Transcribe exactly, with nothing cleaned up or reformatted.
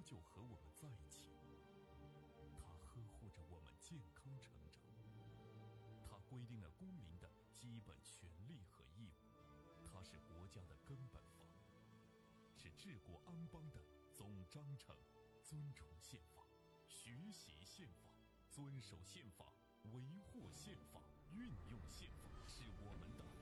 就和我们在一起，它呵护着我们健康成长，它规定了公民的基本权利和义务，它是国家的根本法，是治国安邦的总章程。尊崇宪法，学习宪法，遵守宪法，维护宪法，运用宪法，是我们的